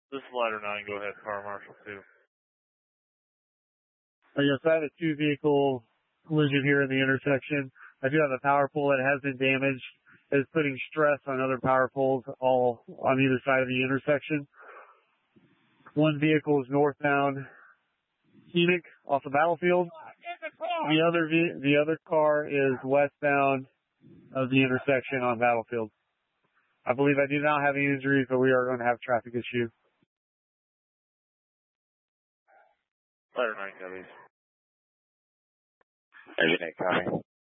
This is Ladder 9. Go ahead, Fire Marshal 2. Yes, I have a two-vehicle collision here in the intersection. I do have a power pole that has been damaged. It's putting stress on other power poles all on either side of the intersection. One vehicle is northbound Scenic off the Battlefield. The other car is westbound of the intersection on Battlefield. I believe I do not have any injuries, but we are going to have a traffic issue. Ladder 9, Gubbies. Agent 8, copy.